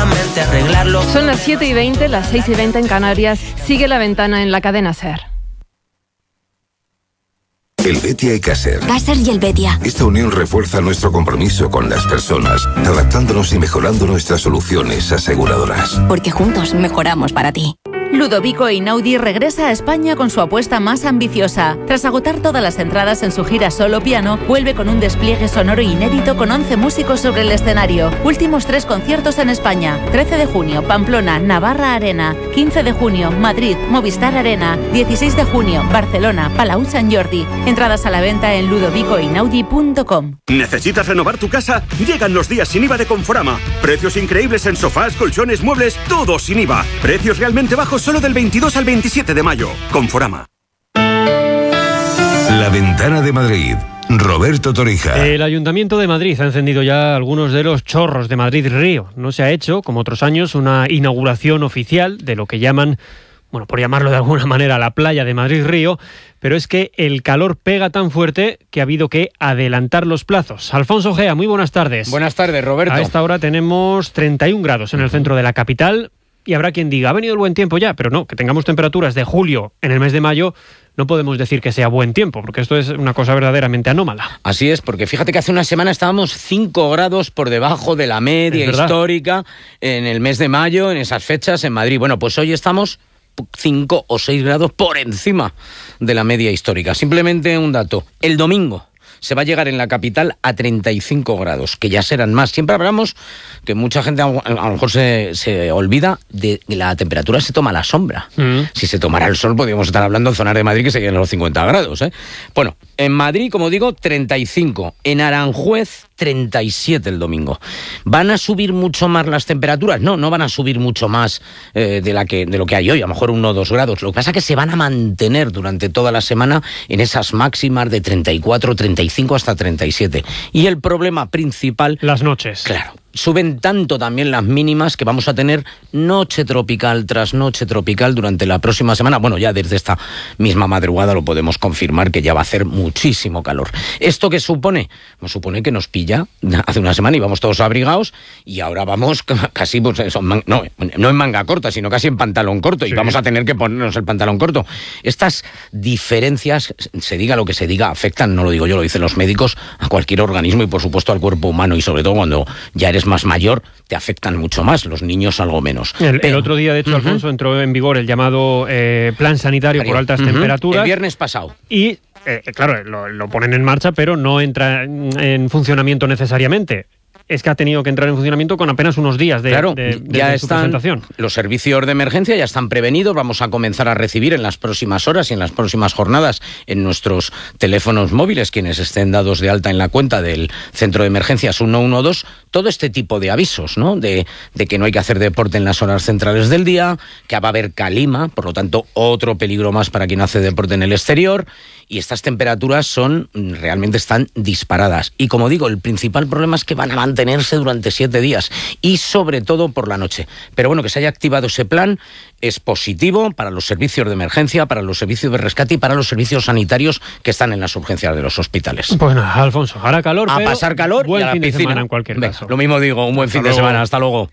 solamente arreglarlo. Son las 7:20, las 6:20 en Canarias. Sigue La Ventana en la cadena SER. Helvetia y Caser. Caser y Helvetia. Esta unión refuerza nuestro compromiso con las personas, adaptándonos y mejorando nuestras soluciones aseguradoras. Porque juntos mejoramos para ti. Ludovico Einaudi regresa a España con su apuesta más ambiciosa. Tras agotar todas las entradas en su gira Solo Piano, vuelve con un despliegue sonoro inédito con 11 músicos sobre el escenario. Últimos 3 conciertos en España. 13 de junio, Pamplona, Navarra Arena. 15 de junio, Madrid, Movistar Arena. 16 de junio, Barcelona, Palau Sant Jordi. Entradas a la venta en ludovicoeinaudi.com. ¿Necesitas renovar tu casa? Llegan los días sin IVA de Conforama. Precios increíbles en sofás, colchones, muebles, todo sin IVA. Precios realmente bajos solo del 22 al 27 de mayo. Conforama. La Ventana de Madrid. Roberto Torija. El Ayuntamiento de Madrid ha encendido ya algunos de los chorros de Madrid Río. No se ha hecho, como otros años, una inauguración oficial de lo que llaman, bueno, por llamarlo de alguna manera, la playa de Madrid Río, pero es que el calor pega tan fuerte que ha habido que adelantar los plazos. Alfonso Gea, muy buenas tardes. Buenas tardes, Roberto. A esta hora tenemos 31 grados en el centro de la capital. Y habrá quien diga, ha venido el buen tiempo ya, pero no, que tengamos temperaturas de julio en el mes de mayo, no podemos decir que sea buen tiempo, porque esto es una cosa verdaderamente anómala. Así es, porque fíjate que hace una semana estábamos 5 grados por debajo de la media histórica en el mes de mayo, en esas fechas en Madrid. Bueno, pues hoy estamos 5 o 6 grados por encima de la media histórica. Simplemente un dato, el domingo se va a llegar en la capital a 35 grados, que ya serán más. Siempre hablamos que mucha gente a lo mejor se olvida de que la temperatura se toma a la sombra. Si se tomara el sol, podríamos estar hablando en zonas de Madrid que serían los 50 grados. Bueno, en Madrid, como digo, 35. En Aranjuez, 37 el domingo. ¿Van a subir mucho más las temperaturas? No van a subir mucho más de lo que hay hoy, a lo mejor 1 o 2 grados. Lo que pasa es que se van a mantener durante toda la semana en esas máximas de 34, 35 hasta 37. Y el problema principal... Las noches. Claro. Suben tanto también las mínimas que vamos a tener noche tropical tras noche tropical durante la próxima semana. Bueno, ya desde esta misma madrugada lo podemos confirmar que ya va a hacer muchísimo calor. ¿Esto qué supone? Pues supone que nos pilla hace una semana y vamos todos abrigados y ahora vamos casi, pues eso, no en manga corta, sino casi en pantalón corto. Sí. Y vamos a tener que ponernos el pantalón corto. Estas diferencias, se diga lo que se diga, afectan, no lo digo yo, lo dicen los médicos, a cualquier organismo y por supuesto al cuerpo humano, y sobre todo cuando ya eres más mayor, te afectan mucho más, los niños algo menos. El otro día, de hecho, Alfonso, entró en vigor el llamado plan sanitario por altas temperaturas. El viernes pasado. Y, claro, lo ponen en marcha, pero no entra en funcionamiento necesariamente. Es que ha tenido que entrar en funcionamiento con apenas unos días de su presentación. Los servicios de emergencia ya están prevenidos. Vamos a comenzar a recibir en las próximas horas y en las próximas jornadas en nuestros teléfonos móviles, quienes estén dados de alta en la cuenta del centro de emergencias 112, todo este tipo de avisos, ¿no? De que no hay que hacer deporte en las horas centrales del día, que va a haber calima, por lo tanto otro peligro más para quien hace deporte en el exterior. Y estas temperaturas realmente están disparadas. Y como digo, el principal problema es que van a mantenerse durante 7 días y sobre todo por la noche. Pero bueno, que se haya activado ese plan es positivo para los servicios de emergencia, para los servicios de rescate y para los servicios sanitarios que están en las urgencias de los hospitales. Pues nada, Alfonso, hará calor, a pasar calor buen y a la fin piscina. De semana en cualquier caso. Lo mismo digo, un buen fin de semana. Hasta luego.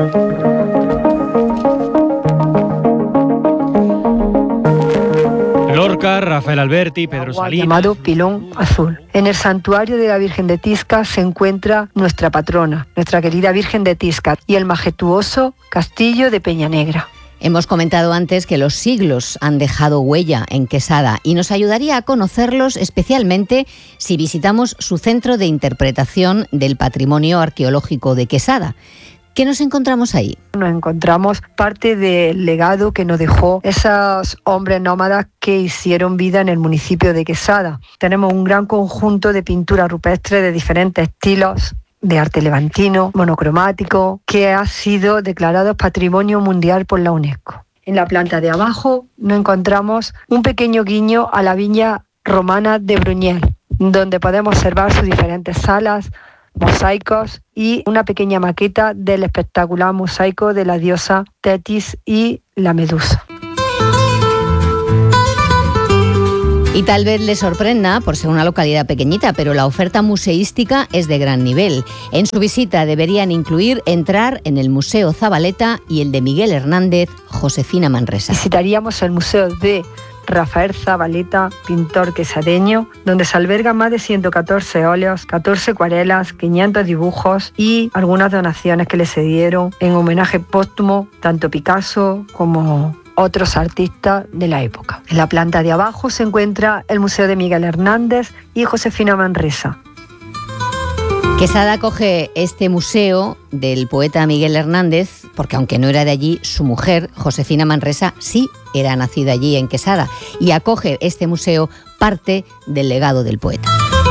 Lorca, Rafael Alberti, Pedro Salinas. Llamado Pilón Azul. En el santuario de la Virgen de Tisca se encuentra nuestra patrona, nuestra querida Virgen de Tisca, y el majestuoso castillo de Peña Negra. Hemos comentado antes que los siglos han dejado huella en Quesada y nos ayudaría a conocerlos, especialmente si visitamos su centro de interpretación del patrimonio arqueológico de Quesada. ¿Qué nos encontramos ahí? Nos encontramos parte del legado que nos dejó esos hombres nómadas que hicieron vida en el municipio de Quesada. Tenemos un gran conjunto de pintura rupestre de diferentes estilos, de arte levantino, monocromático, que ha sido declarado Patrimonio Mundial por la UNESCO. En la planta de abajo nos encontramos un pequeño guiño a la viña romana de Bruñel, donde podemos observar sus diferentes salas, mosaicos y una pequeña maqueta del espectacular mosaico de la diosa Tetis y la Medusa. Y tal vez les sorprenda por ser una localidad pequeñita, pero la oferta museística es de gran nivel. En su visita deberían incluir entrar en el Museo Zabaleta y el de Miguel Hernández, Josefina Manresa. Visitaríamos el Museo de Rafael Zabaleta, pintor quesadeño, donde se albergan más de 114 óleos, 14 acuarelas, 500 dibujos y algunas donaciones que le se dieron en homenaje póstumo tanto Picasso como otros artistas de la época. En la planta de abajo se encuentra el Museo de Miguel Hernández y Josefina Manresa. Quesada acoge este museo del poeta Miguel Hernández porque, aunque no era de allí, su mujer, Josefina Manresa, sí era nacida allí en Quesada, y acoge este museo parte del legado del poeta.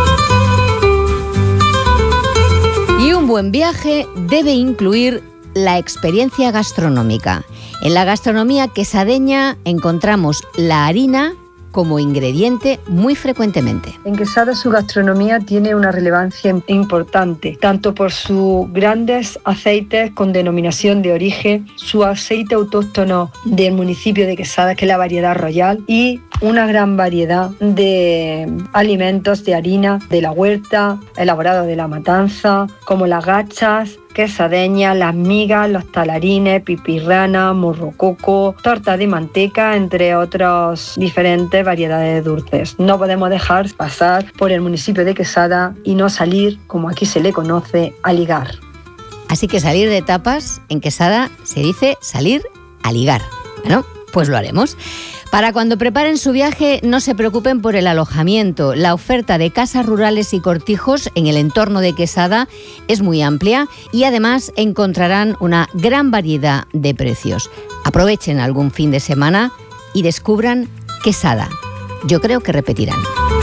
Y un buen viaje debe incluir la experiencia gastronómica. En la gastronomía quesadeña encontramos la harina como ingrediente muy frecuentemente. En Quesada su gastronomía tiene una relevancia importante, tanto por sus grandes aceites con denominación de origen, su aceite autóctono del municipio de Quesada, que es la variedad Royal, y una gran variedad de alimentos de harina de la huerta, elaborado de la matanza, como las gachas, quesadeñas, las migas, los talarines, pipirrana, morrococo, torta de manteca, entre otras diferentes variedades de dulces. No podemos dejar pasar por el municipio de Quesada y no salir, como aquí se le conoce, a ligar. Así que salir de tapas en Quesada se dice salir a ligar. Bueno, pues lo haremos. Para cuando preparen su viaje, no se preocupen por el alojamiento. La oferta de casas rurales y cortijos en el entorno de Quesada es muy amplia y además encontrarán una gran variedad de precios. Aprovechen algún fin de semana y descubran Quesada. Yo creo que repetirán.